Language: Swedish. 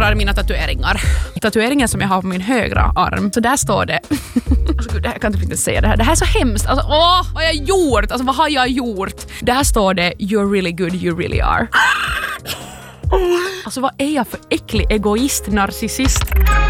illustrerar mina tatueringar. Tatueringen som jag har på min högra arm, så där står det alltså gud, jag kan inte säga det här. Det här är så hemskt. Alltså, vad har jag gjort? Alltså vad har jag gjort? Där står det you're really good, you really are. Alltså vad är jag för äcklig egoist, narcissist?